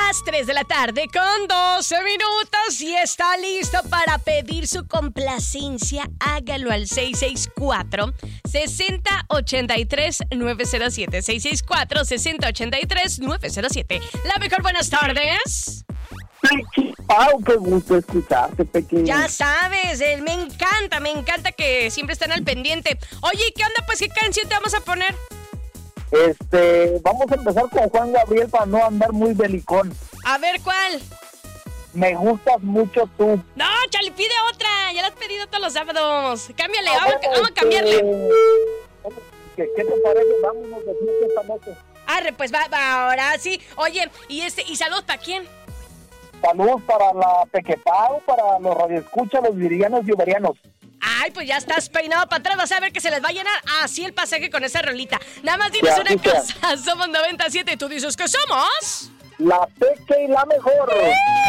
las 3 de la tarde con 12 minutos y está listo para pedir su complacencia. Hágalo al 664-6083-907. 664-6083-907. La mejor, buenas tardes. Pau, qué gusto escucharte, pequeño. Ya sabes, me encanta que siempre estén al pendiente. Oye, ¿qué onda? Pues, ¿qué canción te vamos a poner? Vamos a empezar con Juan Gabriel para no andar muy belicón. A ver, ¿cuál? Me gustas mucho tú. No, chale, pide otra. Ya la has pedido todos los sábados. Cámbiale, vamos a cambiarle. ¿Qué te parece? Vámonos de fiesta esta noche. Arre, pues va, ahora sí. Oye, ¿y saludos para quién? Saludos para la Pequepau, para los radioescuchas, los virianos y uberianos. Ay, pues ya estás peinado para atrás. Vas a ver que se les va a llenar así el pasaje con esa rolita. Nada más dinos una cosa. Somos 97 y tú dices que somos... La Peque y la mejor.